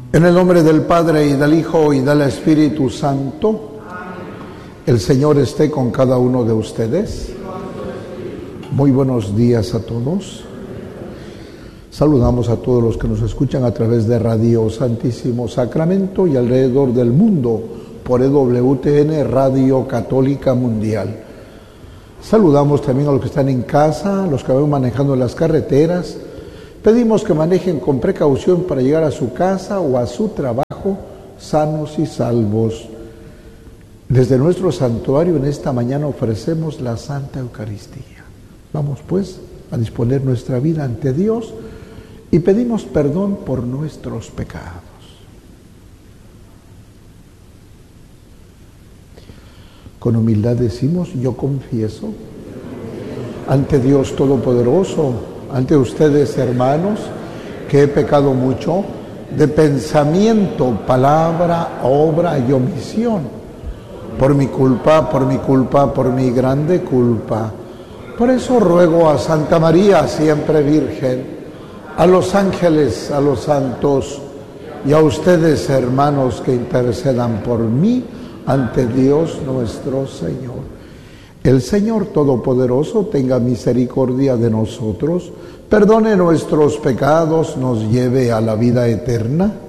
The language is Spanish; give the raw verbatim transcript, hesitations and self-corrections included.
En el nombre del Padre, y del Hijo, y del Espíritu Santo. El Señor esté con cada uno de ustedes. Muy buenos días a todos. Saludamos a todos los que nos escuchan a través de Radio Santísimo Sacramento y alrededor del mundo por E W T N, Radio Católica Mundial. Saludamos también a los que están en casa, a los que van manejando las carreteras. Pedimos que manejen con precaución para llegar a su casa o a su trabajo sanos y salvos. Desde nuestro santuario en esta mañana ofrecemos la Santa Eucaristía. Vamos pues a disponer nuestra vida ante Dios y pedimos perdón por nuestros pecados. Con humildad decimos: yo confieso ante Dios Todopoderoso, ante ustedes, hermanos, que he pecado mucho de pensamiento, palabra, obra y omisión. Por mi culpa, por mi culpa, por mi grande culpa. Por eso ruego a Santa María, siempre Virgen, a los ángeles, a los santos y a ustedes, hermanos, que intercedan por mí ante Dios nuestro Señor. El Señor Todopoderoso tenga misericordia de nosotros, perdone nuestros pecados, nos lleve a la vida eterna